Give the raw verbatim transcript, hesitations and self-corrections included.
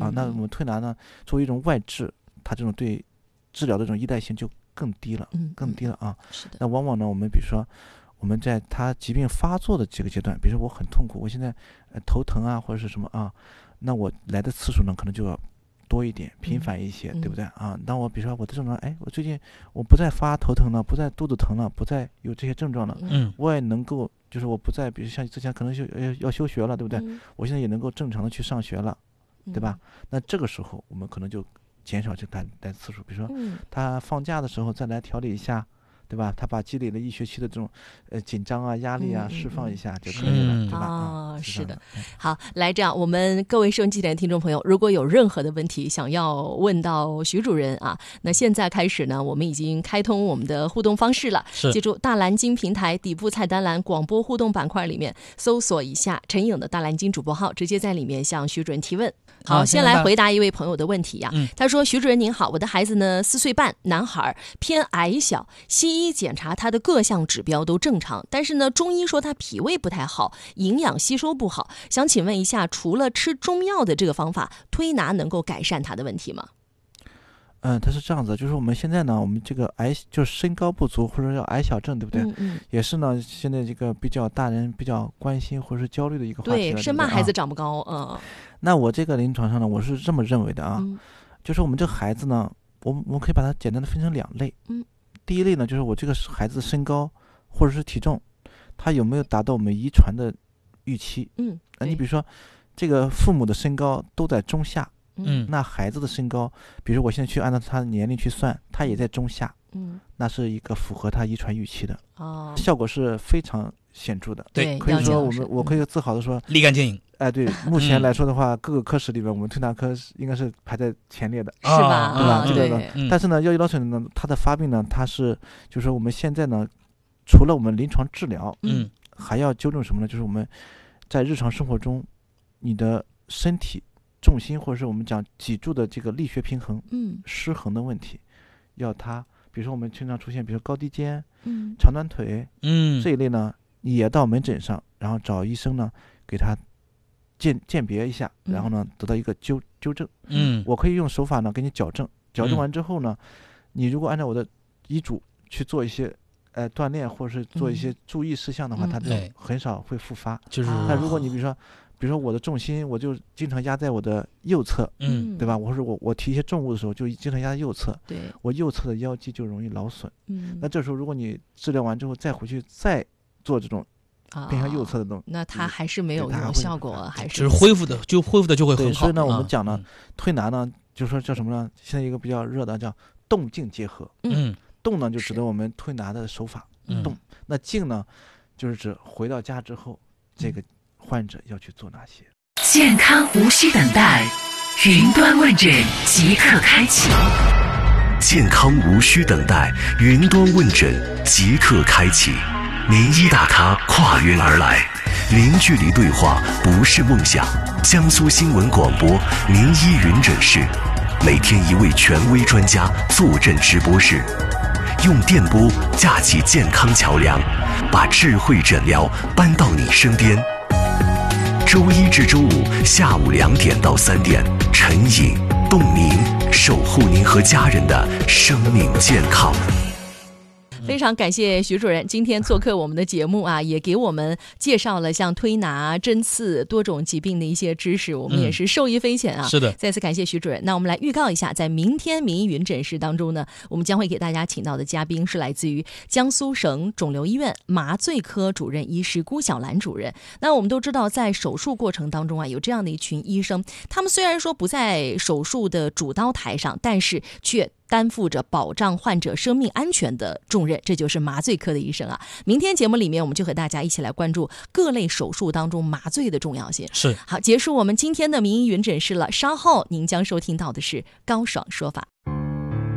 啊。那我们推拿呢，作为一种外治，它这种对治疗的这种依赖性就更低了， 嗯， 更低了啊。 是的。 那往往呢，我们比如说我们在他疾病发作的这个阶段，比如说我很痛苦，我现在、呃、头疼啊或者是什么啊，那我来的次数呢可能就要多一点，频繁一些， 嗯、 对不对啊？当我比如说我的症状，哎，我最近我不再发头疼了，不再肚子疼了，不再有这些症状了， 嗯， 我也能够就是我不再比如像之前可能就要要休学了，对不对？ 嗯、 我现在也能够正常的去上学了，对吧？ 嗯、 那这个时候我们可能就减少这个来来次数，比如说、 嗯、 他放假的时候再来调理一下。对吧？他把积累了一学期的这种呃紧张啊、压力啊、 嗯、 释放一下就可以了， 嗯、 对吧？ 啊、 嗯， 是的。好，来这样，我们各位收音机前的听众朋友，如果有任何的问题想要问到徐主任啊，那现在开始呢，我们已经开通我们的互动方式了。记住，大蓝鲸平台底部菜单栏广播互动板块里面搜索一下陈颖的大蓝鲸主播号，直接在里面向徐主任提问。好，啊、先来回答一位朋友的问题呀、啊嗯。他说：“徐主任您好，我的孩子呢四岁半，男孩，偏矮小，西医检查他的各项指标都正常，但是呢，中医说他脾胃不太好，营养吸收不好。想请问一下，除了吃中药的这个方法，推拿能够改善他的问题吗？” 嗯，它是这样子，就是我们现在呢，我们这个矮就是身高不足或者叫矮小症，对不对？ 嗯嗯， 也是呢，现在这个比较大人比较关心或者是焦虑的一个话题了。 对，生怕孩子长不高，嗯、啊。 那我这个临床上呢，我是这么认为的啊，嗯、就是我们这个孩子呢，我们我们可以把它简单的分成两类。 嗯， 第一类呢，就是我这个孩子的身高或者是体重，他有没有达到我们遗传的预期？ 嗯， 啊，你比如说，这个父母的身高都在中下。 嗯， 那孩子的身高，比如我现在去按照他的年龄去算，他也在中下， 嗯， 那是一个符合他遗传预期的， 哦， 效果是非常显著的。 对， 可以说我们我可以自豪的说， 立竿见影。 哎，对，目前来说的话，各个科室里面，我们推拿科应该是排在前列的， 是吧？ 对吧？ 这个呢，但是呢，腰肌劳损呢，它的发病呢，它是就是说我们现在呢，除了我们临床治疗， 嗯， 还要纠正什么呢？就是我们在日常生活中，你的身体重心或者是我们讲脊柱的这个力学平衡， 嗯， 失衡的问题，要它，比如说我们经常出现，比如说高低肩， 嗯， 长短腿， 嗯， 这一类呢，也到门诊上，然后找医生呢给他鉴鉴别一下，然后呢得到一个纠纠正， 嗯， 我可以用手法呢给你矫正，矫正完之后呢，嗯、你如果按照我的医嘱去做一些呃锻炼或者是做一些注意事项的话， 嗯、 它就很少会复发。 就是， 但如果你比如说。比如说我的重心，我就经常压在我的右侧， 嗯， 对吧？或者我我提一些重物的时候，就经常压在右侧， 对， 我右侧的腰肌就容易劳损。 嗯， 那这时候如果你治疗完之后再回去再做这种偏向右侧的动、哦， 那它还是没有那种效果，还是只是恢复的就恢复的就会很好。 所以呢，我们讲呢， 嗯、 推拿呢，就说叫什么呢？现在一个比较热的叫动静结合。 嗯， 动呢就指的我们推拿的手法， 嗯、 动。那静呢，就是指回到家之后，这个患者要去做哪些。 健康无需等待，云端问诊即刻开启。 健康无需等待，云端问诊即刻开启。名医大咖跨云而来，零距离对话不是梦想。江苏新闻广播名医云诊室，每天一位权威专家坐镇直播室，用电波架起健康桥梁，把智慧诊疗搬到你身边。周一至周五下午两点到三点，陈颖动您，守护您和家人的生命健康。 非常感谢徐主任今天做客我们的节目啊，也给我们介绍了像推拿、针刺多种疾病的一些知识，我们也是受益匪浅啊。 嗯、是的， 再次感谢徐主任。那我们来预告一下，在明天名医云诊室当中呢，我们将会给大家请到的嘉宾是来自于江苏省肿瘤医院麻醉科主任医师辜晓兰主任。那我们都知道，在手术过程当中啊，有这样的一群医生，他们虽然说不在手术的主刀台上，但是却担负着保障患者生命安全的重任，这就是麻醉科的医生啊。明天节目里面，我们就和大家一起来关注各类手术当中麻醉的重要性。 是， 好，结束我们今天的名医云诊室了。稍后您将收听到的是高爽说法。